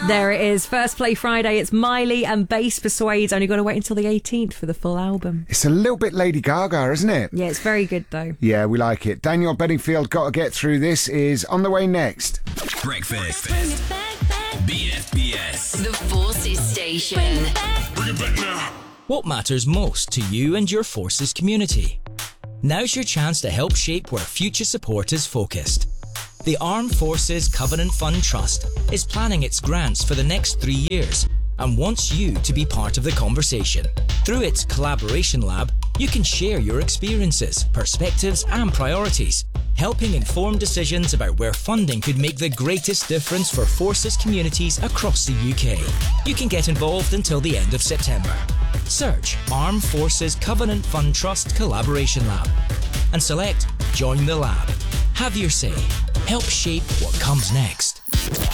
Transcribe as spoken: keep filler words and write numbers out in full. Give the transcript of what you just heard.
There it is. First Play Friday. It's Miley and Bass Persuades. Only got to wait until the eighteenth for the full album. It's a little bit Lady Gaga, isn't it? Yeah, it's very good though. Yeah, we like it. Daniel Bedingfield, Gotta Get Through This is on the way next. Breakfast. B F B S. The Forces Station. Bring it back now. What matters most to you and your Forces community? Now's your chance to help shape where future support is focused. The Armed Forces Covenant Fund Trust is planning its grants for the next three years and wants you to be part of the conversation. Through its Collaboration Lab, you can share your experiences, perspectives and priorities, helping inform decisions about where funding could make the greatest difference for Forces communities across the U K. You can get involved until the end of September. Search Armed Forces Covenant Fund Trust Collaboration Lab and select Join the Lab. Have your say. Help shape what comes next.